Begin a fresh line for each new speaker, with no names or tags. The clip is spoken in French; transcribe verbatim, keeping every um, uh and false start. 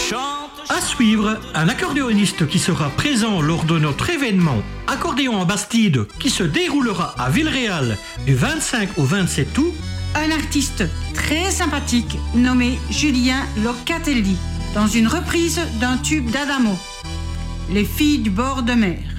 À suivre, un accordéoniste qui sera présent lors de notre événement Accordéon en Bastide qui se déroulera à Villeréal du vingt-cinq au vingt-sept août.
Un artiste très sympathique nommé Julien Locatelli dans une reprise d'un tube d'Adamo, Les filles du bord de mer.